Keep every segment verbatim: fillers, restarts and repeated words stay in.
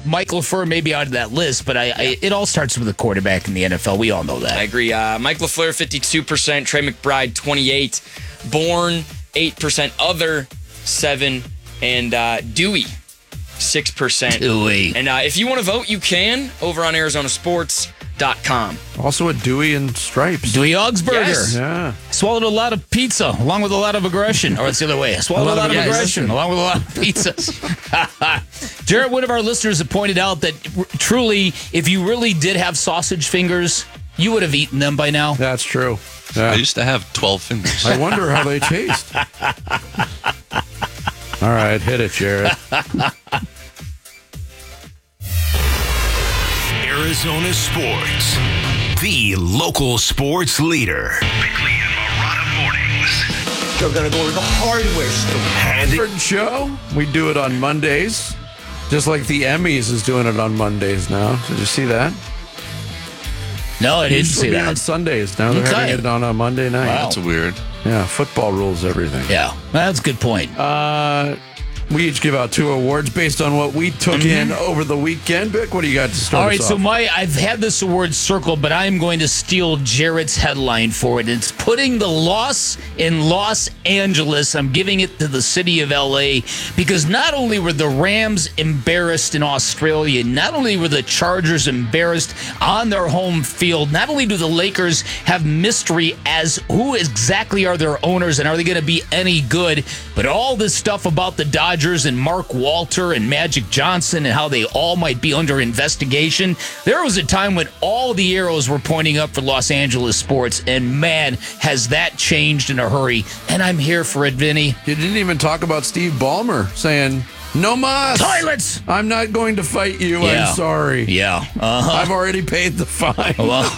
Mike LaFleur may be out of that list, but I, I, it all starts with a quarterback in the N F L. We all know that. I agree. Uh, Mike LaFleur, fifty-two percent. Trey McBride, twenty-eight. Bourne, eight percent. Other, seven. And uh, Dewey, six percent. Dewey. And uh, if you want to vote, you can over on Arizona Sports dot com. Also a Dewey and Stripes. Dewey Augsburger. Yes. Yeah. Swallowed a lot of pizza along with a lot of aggression. Or it's the other way. Swallowed a lot, a lot of, of aggression along with a lot of pizzas. Jarrett, one of our listeners have pointed out that truly, if you really did have sausage fingers, you would have eaten them by now. That's true. Yeah. I used to have twelve fingers. I wonder how they taste. All right, hit it, Jarrett. Arizona Sports, the local sports leader. Bickley and Marotta mornings. They're going to go to the hardware store. Handy. Different show. We do it on Mondays, just like the Emmys is doing it on Mondays now. Did you see that? No, I didn't Used to see be that. on Sundays. Now they're Okay. having it on a Monday night. Wow. That's weird. Yeah, football rules everything. Yeah, that's a good point. Uh, we each give out two awards based on what we took Mm-hmm. in over the weekend. Vic, what do you got to start All right, us so off? my I've had this award circled, but I am going to steal Jarrett's headline for it. It's putting the loss in Los Angeles. I'm giving it to the city of L A because not only were the Rams embarrassed in Australia, not only were the Chargers embarrassed on their home field, not only do the Lakers have mystery as who exactly are their owners and are they going to be any good, but all this stuff about the Dodgers and Mark Walter and Magic Johnson and how they all might be under investigation. There was a time when all the arrows were pointing up for Los Angeles sports, and man, has that changed in a hurry. And I'm here for it, Vinny. You didn't even talk about Steve Ballmer saying, no mas. Toilets! I'm not going to fight you. Yeah. I'm sorry. Yeah. Uh-huh. I've already paid the fine.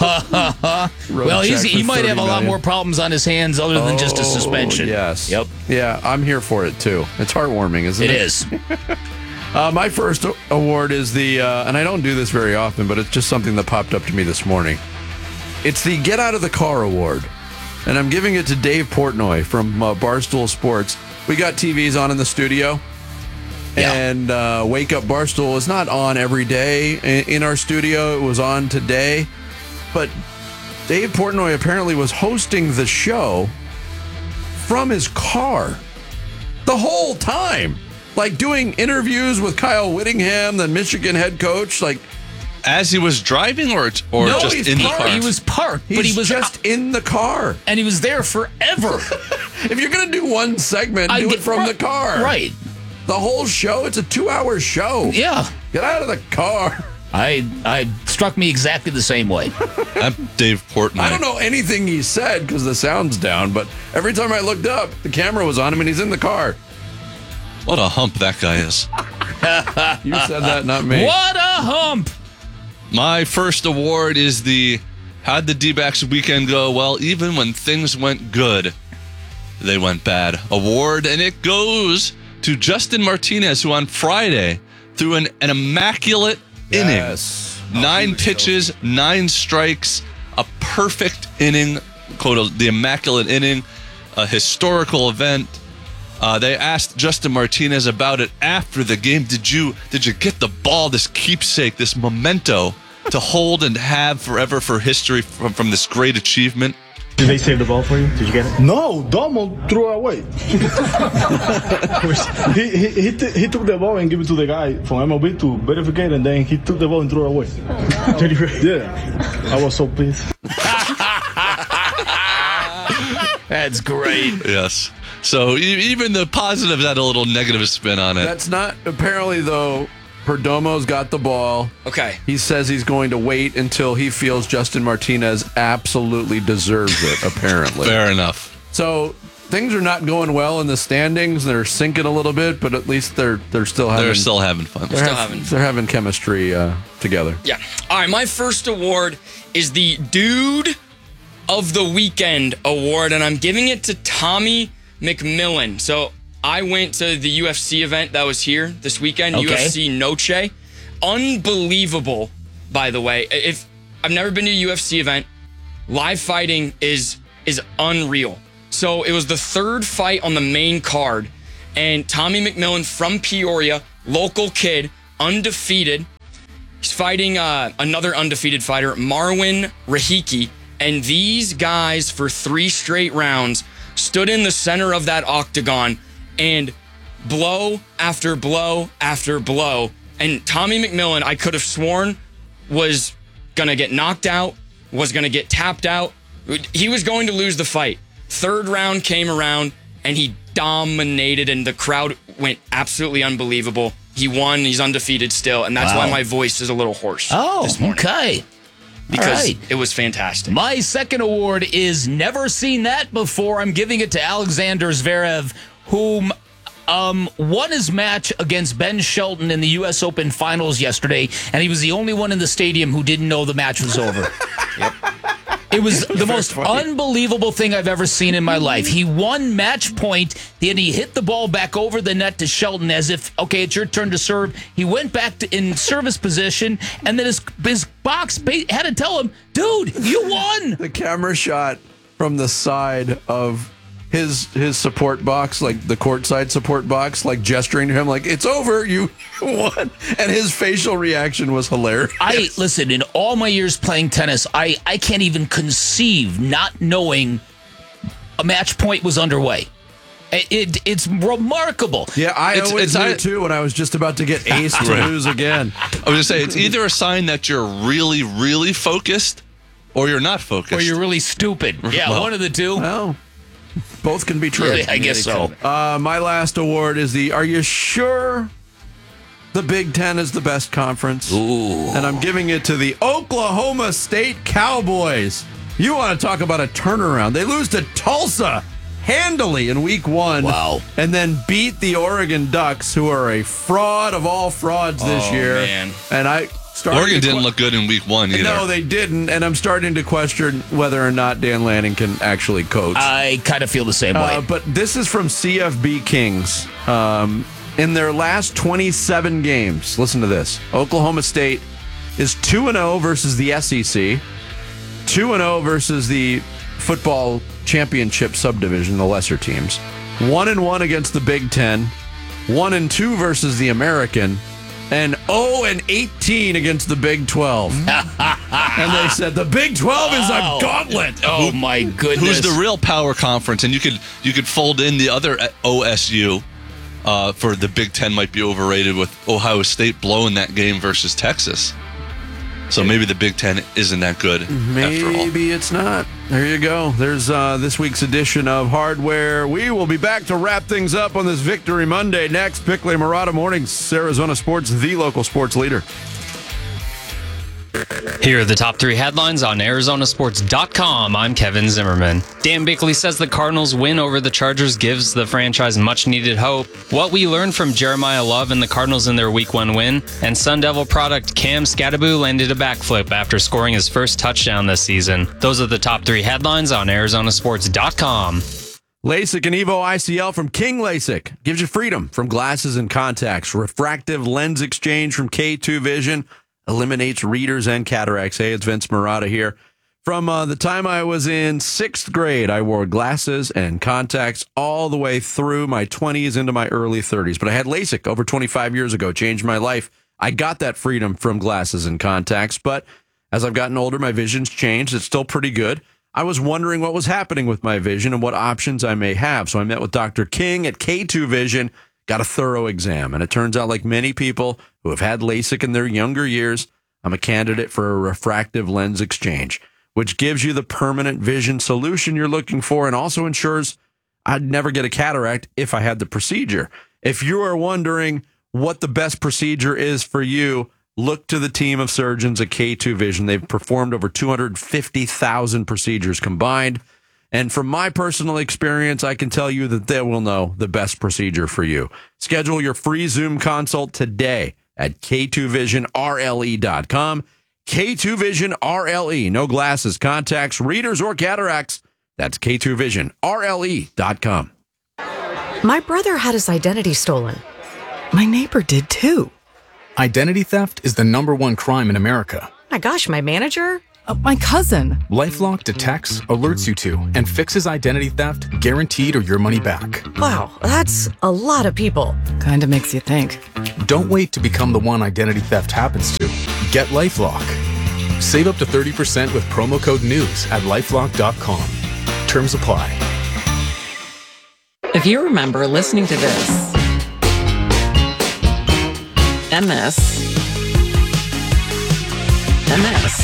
Well, he's, check he for might have a thirty lot million. more problems on his hands other than just a Oh, suspension. Yes. Yep. Yeah, I'm here for it too. It's heartwarming, isn't it? It is. Uh, my first award is the, uh, and I don't do this very often, but it's just something that popped up to me this morning. It's the Get Out of the Car Award. And I'm giving it to Dave Portnoy from uh, Barstool Sports. We got T Vs on in the studio. Yeah. And uh, Wake Up Barstool is not on every day in, in our studio. It was on today. But Dave Portnoy apparently was hosting the show from his car the whole time. Like doing interviews with Kyle Whittingham, the Michigan head coach. Like, As he was driving or or No, just he's in the parked. car? He was parked, he's but he was just in the car. and he was there forever. If you're going to do one segment, I do get- it from the right- car. Right. The whole show, it's a two-hour show. Yeah. Get out of the car. I I struck me exactly the same way. I'm Dave Portnoy. I don't know anything he said because the sound's down, but every time I looked up, the camera was on him and he's in the car. What a hump that guy is. You said that, not me. What a hump! My first award is the How'd the D-backs weekend go? Well, even when things went good, they went bad award, and it goes to Justin Martinez, who on Friday threw an, an immaculate Yes. inning. Nine pitches, nine strikes, a perfect inning, quote, the immaculate inning, a historical event. Uh, they asked Justin Martinez about it after the game. Did you did you get the ball, this keepsake, this memento to hold and have forever for history from, from this great achievement? Did they save the ball for you? Did you get it? No, Domo threw it away. he he he, t- he took the ball and gave it to the guy from M L B to verify, and then he took the ball and threw it away. Did you really? Yeah, I was so pleased. That's great. Yes. So e- even the positives had a little negative spin on it. That's not, apparently, though, Perdomo's got the ball. Okay. He says he's going to wait until he feels Justin Martinez absolutely deserves it, apparently. Fair enough. So things are not going well in the standings. They're sinking a little bit, but at least they're they're still having They're still having fun. they're still hav- having- they're having chemistry uh, together. Yeah. All right, my first award is the Dude of the Weekend award, and I'm giving it to Tommy McMillan. So I went to the U F C event that was here this weekend, Okay. U F C Noche. Unbelievable, by the way. If I've never been to a U F C event, live fighting is is unreal. So it was the third fight on the main card, and Tommy McMillan from Peoria, local kid, undefeated, fighting uh, another undefeated fighter, Marwin Rahiki. And these guys, for three straight rounds, stood in the center of that octagon and blow after blow after blow. And Tommy McMillan, I could have sworn, was going to get knocked out, was going to get tapped out. He was going to lose the fight. Third round came around, and he dominated, and the crowd went absolutely unbelievable. He won. He's undefeated still, and that's Wow. why my voice is a little hoarse Oh, this morning. okay. Because right. it was fantastic. My second award is never seen that before. I'm giving it to Alexander Zverev, whom um, won his match against Ben Shelton in the U S Open Finals yesterday, and he was the only one in the stadium who didn't know the match was over. Yep. It was the most unbelievable thing I've ever seen in my life. He won match point, then he hit the ball back over the net to Shelton as if, okay, it's your turn to serve. He went back to, in service position, and then his, his box ba- had to tell him, dude, you won. The camera shot from the side of his his support box, like the courtside support box, like gesturing to him like, it's over, you won. And his facial reaction was hilarious. I listen, in all my years playing tennis, I, I can't even conceive not knowing a match point was underway. It, it It's remarkable. Yeah, I It's- always it's- knew I- too when I was just about to get ace to Right. lose again. I was going to say, it's either a sign that you're really, really focused or you're not focused. Or you're really stupid. Yeah, Well, one of the two. Well, both can be true. Yeah, I guess so. Uh, my last award is the, are you sure the Big Ten is the best conference? Ooh. And I'm giving it to the Oklahoma State Cowboys. You want to talk about a turnaround. They lose to Tulsa handily in week one. Wow. And then beat the Oregon Ducks, who are a fraud of all frauds this Oh, year. man. And I started Oregon to didn't que- look good in week one either. No, they didn't. And I'm starting to question whether or not Dan Lanning can actually coach. I kind of feel the same way. Uh, but this is from C F B Kings. Um, in their last twenty-seven games, listen to this. Oklahoma State is two and oh versus the S E C, two and oh versus the football championship subdivision, the lesser teams, one and one against the Big Ten, one and two versus the American, and oh and eighteen against the Big twelve. And they said the Big twelve is Wow. a gauntlet. Oh, my goodness. Who's the real power conference? And you could you could fold in the other O S U uh, for the Big Ten might be overrated with Ohio State blowing that game versus Texas. So maybe the Big Ten isn't that good after all. Maybe it's not. There you go. There's uh, this week's edition of Hardware. We will be back to wrap things up on this Victory Monday. Next, Bickley and Murata Mornings, Arizona Sports, the local sports leader. Here are the top three headlines on Arizona Sports dot com. I'm Kevin Zimmerman. Dan Bickley says the Cardinals' win over the Chargers gives the franchise much-needed hope. What we learned from Jeremiah Love and the Cardinals in their Week one win. And Sun Devil product Cam Scattaboo landed a backflip after scoring his first touchdown this season. Those are the top three headlines on Arizona Sports dot com. LASIK and Evo I C L from King LASIK gives you freedom from glasses and contacts. Refractive lens exchange from K two Vision eliminates readers and cataracts. Hey, it's Vince Murata here. From uh, the time I was in sixth grade, I wore glasses and contacts all the way through my twenties into my early thirties. But I had LASIK over twenty-five years ago, changed my life. I got that freedom from glasses and contacts, but as I've gotten older, my vision's changed. It's still pretty good. I was wondering what was happening with my vision and what options I may have. So I met with Doctor King at K two Vision, got a thorough exam. And it turns out, like many people who have had LASIK in their younger years, I'm a candidate for a refractive lens exchange, which gives you the permanent vision solution you're looking for and also ensures I'd never get a cataract if I had the procedure. If you are wondering what the best procedure is for you, look to the team of surgeons at K two Vision. They've performed over two hundred fifty thousand procedures combined. And from my personal experience, I can tell you that they will know the best procedure for you. Schedule your free Zoom consult today at K two vision R L E dot com. K two Vision R L E. No glasses, contacts, readers, or cataracts. That's K two Vision R L E dot com. My brother had his identity stolen. My neighbor did too. Identity theft is the number one crime in America. My gosh, my manager? Uh, my cousin. LifeLock detects, alerts you to, and fixes identity theft guaranteed or your money back. Wow, that's a lot of people. Kinda makes you think. Don't wait to become the one identity theft happens to. get LifeLock. Save up to thirty percent with promo code NEWS at lifelock dot com. Terms apply. If you remember listening to this and this and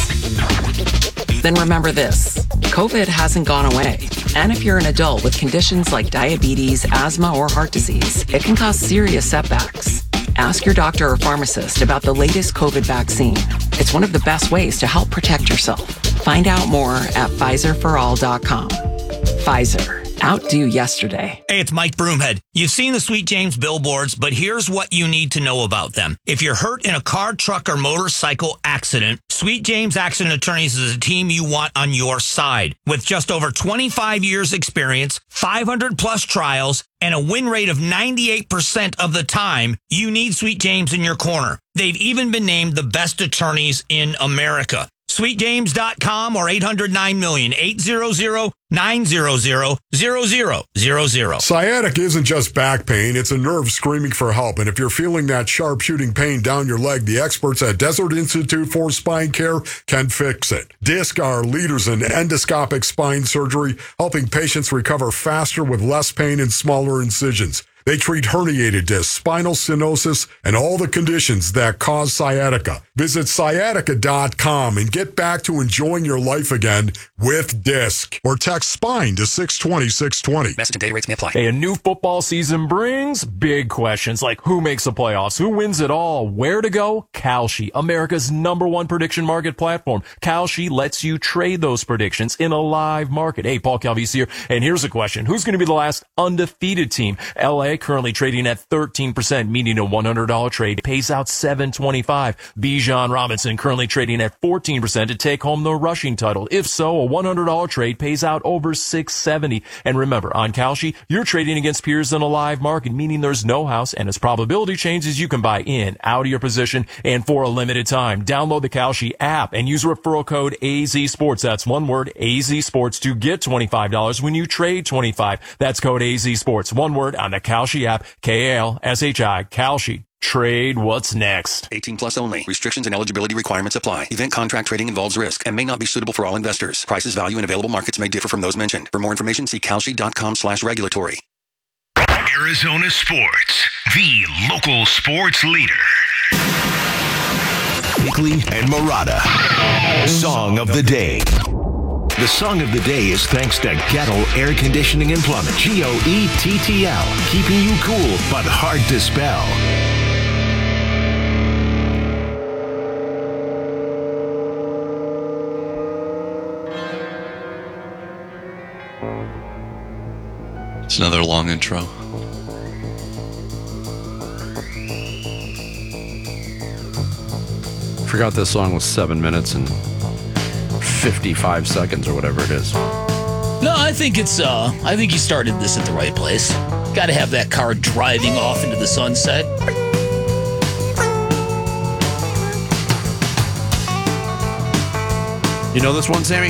this, then remember this. COVID hasn't gone away. And if you're an adult with conditions like diabetes, asthma, or heart disease, it can cause serious setbacks. Ask your doctor or pharmacist about the latest COVID vaccine. It's one of the best ways to help protect yourself. Find out more at Pfizer for all dot com. Pfizer. Outdo yesterday. Hey, it's Mike Broomhead. You've seen the Sweet James billboards, but here's what you need to know about them. If you're hurt in a car, truck, or motorcycle accident, Sweet James Accident Attorneys is a team you want on your side. With just over twenty-five years experience, five hundred plus trials, and a win rate of ninety-eight percent of the time, you need Sweet James in your corner. They've even been named the best attorneys in America. sweet james dot com or eight hundred nine million, eight hundred, nine hundred, zero zero zero zero. Sciatica isn't just back pain, it's a nerve screaming for help. And if you're feeling that sharp shooting pain down your leg, the experts at Desert Institute for Spine Care can fix it. Disc are leaders in endoscopic spine surgery, helping patients recover faster with less pain and smaller incisions. They treat herniated discs, spinal stenosis, and all the conditions that cause sciatica. Visit sciatica dot com and get back to enjoying your life again with Disc. Or text SPINE to six twenty, six twenty. Message and data rates may apply. Hey, a new football season brings big questions like who makes the playoffs, who wins it all, where to go? Kalshi, America's number one prediction market platform. Kalshi lets you trade those predictions in a live market. Hey, Paul Calvisi here, and here's a question. Who's going to be the last undefeated team? L A currently trading at thirteen percent, meaning a one hundred dollars trade pays out seven twenty-five. Bijan Robinson currently trading at fourteen percent to take home the rushing title. If so, a one hundred dollars trade pays out over six seventy. And remember, on Kalshi, you're trading against peers in a live market, meaning there's no house, and as probability changes, you can buy in, out of your position, and for a limited time. Download the Kalshi app and use referral code A Z Sports. That's one word, A Z Sports, to get twenty-five dollars when you trade twenty-five dollars. That's code A Z Sports. One word on the Kalshi app, K A L S H I, Kalshi. Trade what's next. eighteen plus only. Restrictions and eligibility requirements apply. Event contract trading involves risk and may not be suitable for all investors. Prices, value, and available markets may differ from those mentioned. For more information, see kalshi dot com slash regulatory. Arizona Sports, the local sports leader. Bickley and Murata. Song of the day. The song of the day is thanks to Gettle Air Conditioning and Plumbing. G O E T T L. Keeping you cool, but hard to spell. It's another long intro. Forgot this song was seven minutes and fifty-five seconds or whatever it is. No, I think it's, uh, I think you started this at the right place. Got to have that car driving off into the sunset. You know this one, Sammy?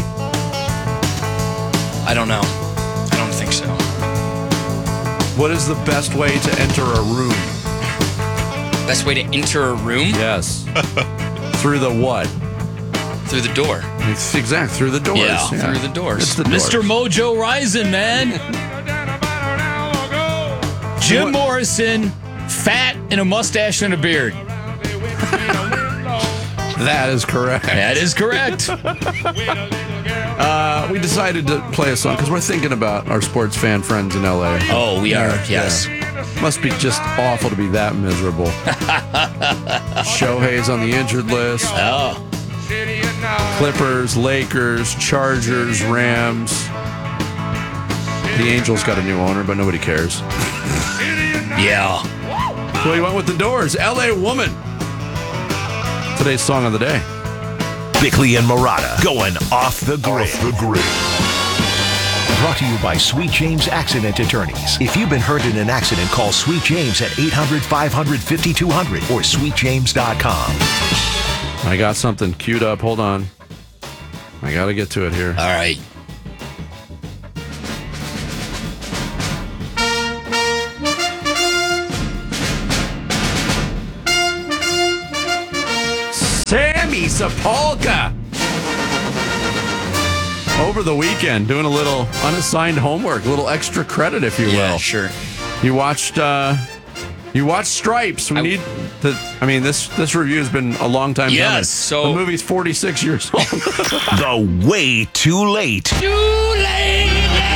I don't know. I don't think so. What is the best way to enter a room? Best way to enter a room? Yes. Through the what? Through the door. It's exact, through the doors. Yeah, yeah. Through the doors. It's the doors. Mister Mojo Rising, man. Jim Morrison, fat and a mustache and a beard. That is correct. That is correct. uh, we decided to play a song because we're thinking about our sports fan friends in L A. Oh, we are, yes. Yeah. Must be just awful to be that miserable. Shohei's on the injured list. Oh. Clippers, Lakers, Chargers, Rams. The Angels got a new owner, but nobody cares. Yeah. So you went with the Doors, L A Woman. Today's song of the day. Bickley and Murata going off the grid. Off the grid. Brought to you by Sweet James Accident Attorneys. If you've been hurt in an accident, call Sweet James at eight hundred, five hundred, fifty-two hundred or sweet james dot com. I got something queued up. Hold on. I got to get to it here. All right. Sammy Sapolka. Over the weekend, doing a little unassigned homework, a little extra credit, if you will. Yeah, sure. You watched. Uh, you watched Stripes. We I, need to. I mean, this this review has been a long time yes, coming. So the movie's forty-six years old. The way too late. Too late.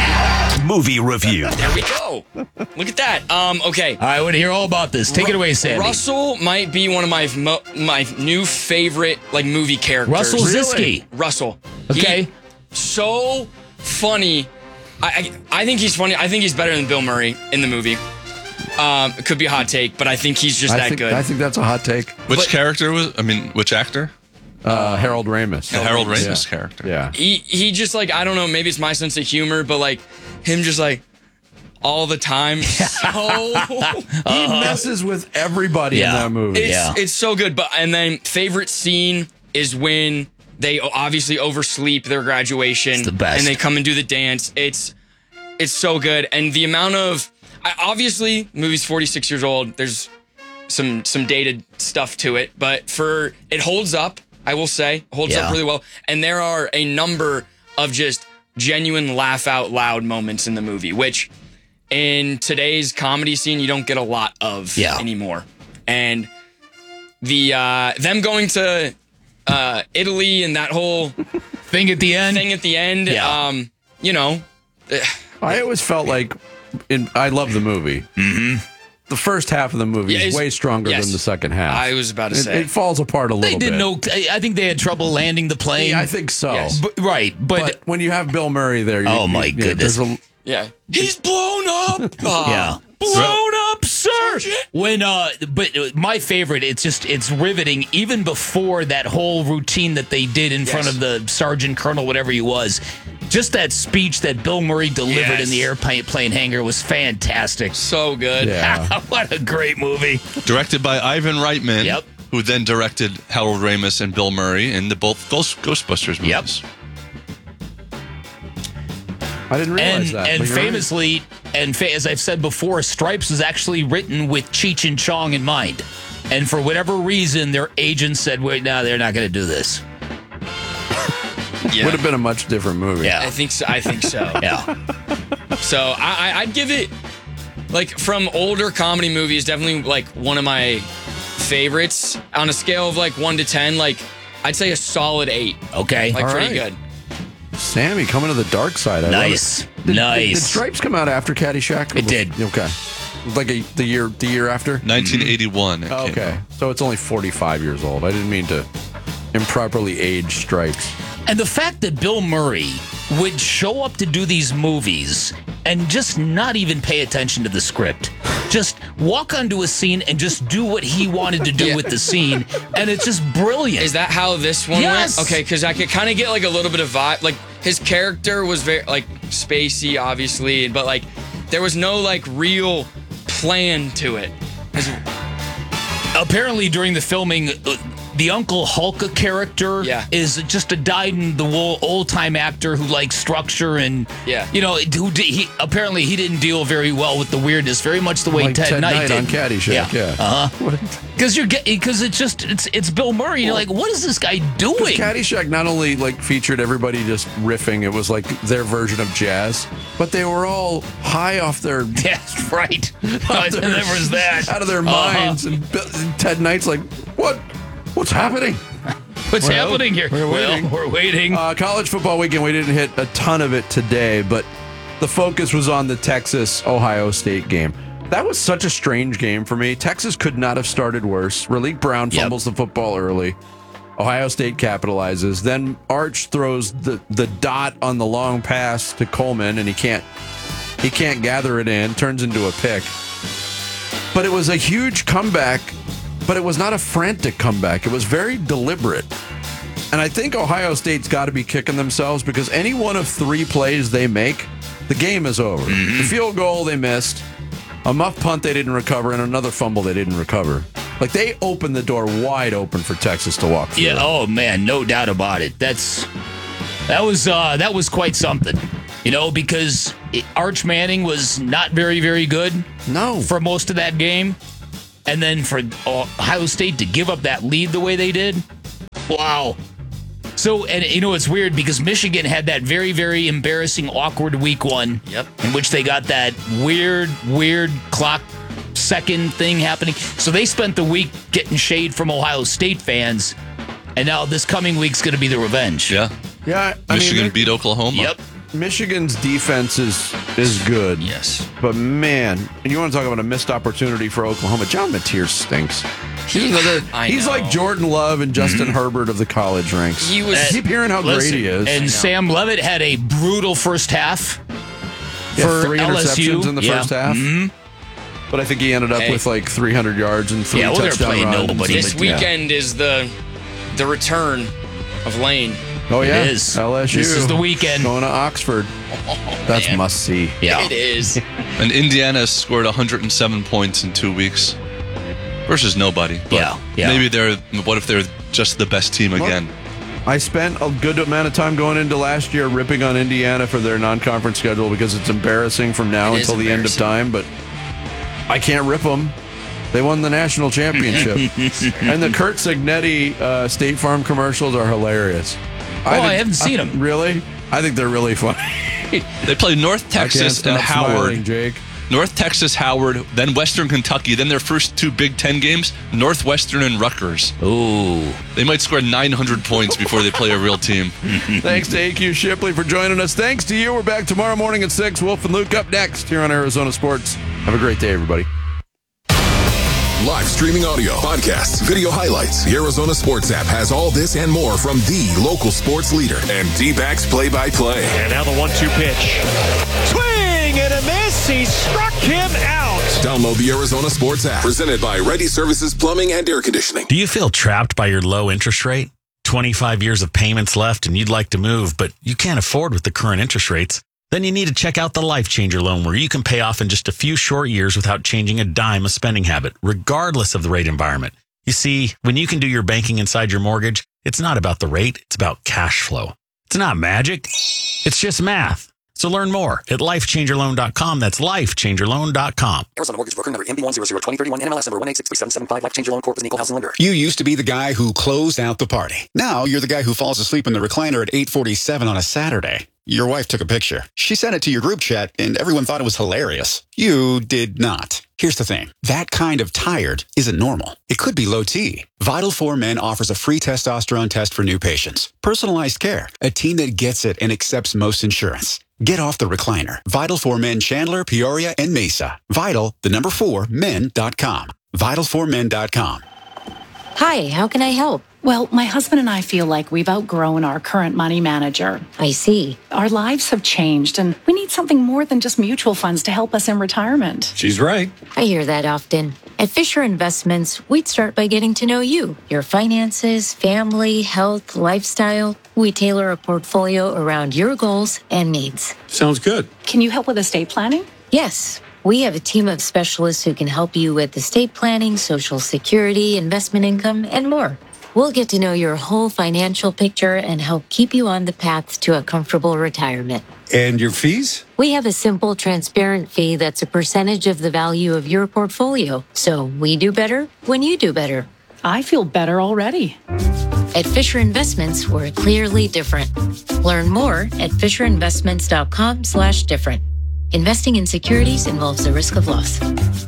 Movie review. There we go. Look at that. Um. Okay. I want to hear all about this. Take Ru- it away, Sandy. Russell might be one of my mo- my new favorite like movie characters. Russell Ziske. Really? Russell. Okay. He, so funny. I, I I think he's funny. I think he's better than Bill Murray in the movie. Um, it could be a hot take, but I think he's just I that think, good. I think that's a hot take. Which But- character was? I mean, which actor? Uh, Harold Ramis. The Harold Ramis Yeah. character. Yeah. He he just like I don't know. Maybe it's my sense of humor, but like him just like all the time. So He messes with everybody Yeah. in that movie. it's Yeah. it's so good. But and then favorite scene is when they obviously oversleep their graduation It's the best. and they come and do the dance. It's it's so good. And the amount of I, obviously the movie's forty-six years old. There's some some dated stuff to it, but for it holds up. I will say holds Yeah. up really well. And there are a number of just genuine laugh out loud moments in the movie, which in today's comedy scene you don't get a lot of Yeah. anymore. And the uh, them going to uh, Italy and that whole Thing at the end. thing at the end, Yeah. um, you know, eh, I always felt like, in, I love the movie. Mm-hmm. The first half of the movie Yeah, is it's- way stronger yes. than the second half. I was about to It, say. it falls apart a They little didn't bit. know. I I think they had trouble landing the plane. Yeah, I think so. Yes. But, right, but, But when you have Bill Murray there, you, Oh, my you- yeah, goodness. there's a- yeah, he's blown up. Ah. yeah, blown up, sir. When uh, but my favorite, it's just it's riveting. Even before that whole routine that they did in Yes. front of the sergeant colonel, whatever he was, just that speech that Bill Murray delivered Yes. in the airplane plane hangar was fantastic. So good. Yeah. What a great movie. Directed by Ivan Reitman. Yep. Who then directed Harold Ramis and Bill Murray in the both Ghost, Ghostbusters Yep. movies. I didn't realize And that. and but you're right. famously, and fa- as I've said before, Stripes was actually written with Cheech and Chong in mind. And for whatever reason, their agent said, "Wait, no, they're not going to do this." Yeah. Would have been a much different movie. I think so. I think so. Yeah. So I, I, I'd give it like from older comedy movies, definitely like one of my favorites on a scale of like one to ten. Like I'd say a solid eight. Okay. Like All pretty right. good. Sammy coming to the dark side. I Nice. love it. Did, Nice. Did, did Stripes come out after Caddyshack? It did. Okay. Like a, the year the year after? nineteen eighty-one. it Oh, came okay. out. So it's only forty-five years old. I didn't mean to improperly age Stripes. And the fact that Bill Murray would show up to do these movies and just not even pay attention to the script. Just walk onto a scene and just do what he wanted to do Yeah. with the scene. And it's just brilliant. Is that how this one Yes. went? Okay, because I could kind of get like a little bit of vibe. Like his character was very like spacey, obviously, but like there was no like real plan to it. Apparently, during the filming, uh, the Uncle Hulka character Yeah. is just a dyed-in-the-wool old-time actor who likes structure and, Yeah. you know, who di- he apparently he didn't deal very well with the weirdness, very much the way Like Ted, Ted Knight Knight did. on Caddyshack, yeah. Uh-huh. Because you're getting because it's just it's it's Bill Murray. You're like, what is this guy doing? Caddyshack not only like featured everybody just riffing, it was like their version of jazz, but they were all high off their That's right. out there was that out of their Uh-huh. minds, and, Bill- and Ted Knight's like, what? What's happening? What's Well, happening here? we're well, waiting. we're waiting. Uh, college football weekend, we didn't hit a ton of it today, but the focus was on the Texas-Ohio State game. That was such a strange game for me. Texas could not have started worse. Raleek Brown Yep. fumbles the football early. Ohio State capitalizes. Then Arch throws the, the dot on the long pass to Coleman, and he can't he can't gather it in. Turns into a pick. But it was a huge comeback, but it was not a frantic comeback. It was very deliberate. And I think Ohio State's got to be kicking themselves because any one of three plays they make, the game is over. The field goal they missed, a muff punt they didn't recover, and another fumble they didn't recover. Like, they opened the door wide open for Texas to walk through. Yeah. Oh man, no doubt about it. That's that was uh, that was quite something. You know, because it, Arch Manning was not very very good. No. For most of that game, and then for Ohio State to give up that lead the way they did, Wow. So, and you know, it's weird because Michigan had that very, very embarrassing, awkward week one. Yep. In which they got that weird, weird clock second thing happening. So they spent the week getting shade from Ohio State fans. And now this coming week's going to be the revenge. Yeah. Yeah. I Michigan mean, beat Oklahoma. Yep. Michigan's defense is is good. Yes. But man, and you want to talk about a missed opportunity for Oklahoma. John Mateer stinks. He, I He's know. like Jordan Love and Justin Mm-hmm. Herbert of the college ranks. He was- I keep hearing how Listen, great he is. And Sam Levitt had a brutal first half Yeah, for three L S U. interceptions in the Yeah. first half. Mhm. But I think he ended up Hey. with like three hundred yards and three Yeah, well, they're touchdown playing runs. nobody, This but, yeah. weekend is the the return of Lane. Oh yeah, It is. L S U. This is the weekend. Going to Oxford. That's man. must see. Yeah. It is. And Indiana scored one hundred seven points in two weeks versus nobody. But Yeah, yeah. maybe they're, what if they're just the best team again? I spent a good amount of time going into last year ripping on Indiana for their non-conference schedule because it's embarrassing from now It is until the end of time, but I can't rip them. They won the national championship. And the Kurt Signetti uh, State Farm commercials are hilarious. Oh, I haven't seen them. Really? I think they're really funny. They play North Texas and Howard. Smiling, Jake. North Texas, Howard, then Western Kentucky, then their first two Big Ten games, Northwestern and Rutgers. Ooh. They might score nine hundred points before they play a real team. Thanks to A Q Shipley for joining us. Thanks to you. We're back tomorrow morning at six. Wolf and Luke up next here on Arizona Sports. Have a great day, everybody. Live streaming audio, podcasts, video highlights. The Arizona Sports app has all this and more from the local sports leader and D-backs play-by-play. And now the one two pitch. Swing and a miss. He struck him out. Download the Arizona Sports app. Presented by Ready Services Plumbing and Air Conditioning. Do you feel trapped by your low interest rate? twenty-five years of payments left and you'd like to move, but you can't afford with the current interest rates? Then you need to check out the Life Changer loan where you can pay off in just a few short years without changing a dime of spending habit, regardless of the rate environment. You see, when you can do your banking inside your mortgage, it's not about the rate, it's about cash flow. It's not magic, it's just math. So learn more at life changer loan dot com. That's life changer loan dot com. Arizona Mortgage Broker number M B one zero zero two zero three one, N M L S number one eight six three seven seven five. Life Changer Loan Corp is an equal housing lender. You used to be the guy who closed out the party. Now you're the guy who falls asleep in the recliner at eight forty-seven on a Saturday. Your wife took a picture. She sent it to your group chat, and everyone thought it was hilarious. You did not. Here's the thing. That kind of tired isn't normal. It could be low T. Vital four Men offers a free testosterone test for new patients. Personalized care. A team that gets it and accepts most insurance. Get off the recliner. Vital four Men Chandler, Peoria, and Mesa. Vital, the number four, men dot com. vital four men dot com. Hi, how can I help? Well, my husband and I feel like we've outgrown our current money manager. I see. Our lives have changed, and we need something more than just mutual funds to help us in retirement. She's right. I hear that often. At Fisher Investments, we'd start by getting to know you, your finances, family, health, lifestyle. We tailor a portfolio around your goals and needs. Sounds good. Can you help with estate planning? Yes. We have a team of specialists who can help you with estate planning, social security, investment income, and more. We'll get to know your whole financial picture and help keep you on the path to a comfortable retirement. And your fees? We have a simple, transparent fee that's a percentage of the value of your portfolio. So we do better when you do better. I feel better already. At Fisher Investments, we're clearly different. Learn more at fisher investments dot com slash different. Investing in securities involves the risk of loss.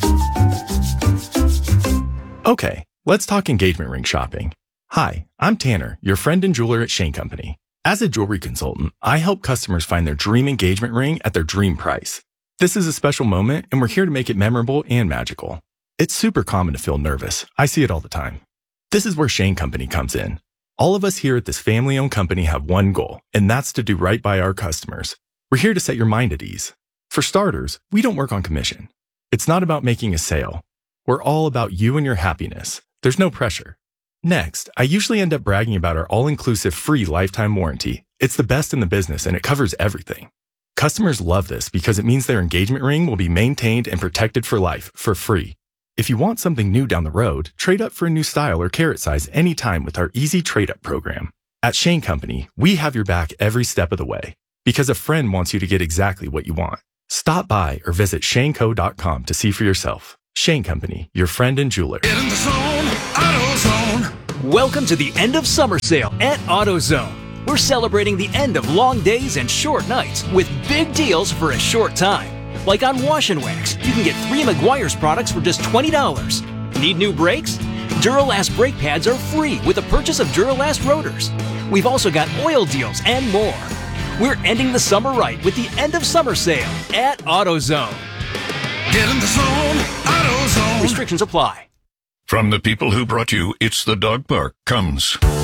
Okay, let's talk engagement ring shopping. Hi, I'm Tanner, your friend and jeweler at Shane Company. As a jewelry consultant, I help customers find their dream engagement ring at their dream price. This is a special moment, and we're here to make it memorable and magical. It's super common to feel nervous. I see it all the time. This is where Shane Company comes in. All of us here at this family-owned company have one goal, and that's to do right by our customers. We're here to set your mind at ease. For starters, we don't work on commission. It's not about making a sale. We're all about you and your happiness. There's no pressure. Next, I usually end up bragging about our all-inclusive free lifetime warranty. It's the best in the business and it covers everything. Customers love this because it means their engagement ring will be maintained and protected for life, for free. If you want something new down the road, trade up for a new style or carat size anytime with our easy trade-up program. At Shane Company, we have your back every step of the way because a friend wants you to get exactly what you want. Stop by or visit shane co dot com to see for yourself. Shane Company, your friend and jeweler. Get in the zone, AutoZone. Welcome to the end of summer sale at AutoZone. We're celebrating the end of long days and short nights with big deals for a short time. Like on Wash and Wax, you can get three Meguiar's products for just twenty dollars. Need new brakes? Duralast brake pads are free with the purchase of Duralast rotors. We've also got oil deals and more. We're ending the summer right with the end of summer sale at AutoZone. Get in the zone, AutoZone. Restrictions apply. From the people who brought you It's the Dog Park comes